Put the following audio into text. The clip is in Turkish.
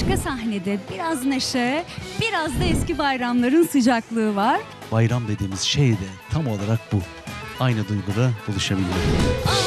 başka sahnede biraz neşe, biraz da eski bayramların sıcaklığı var. Bayram dediğimiz şey de tam olarak bu. Aynı duyguda buluşabiliyor.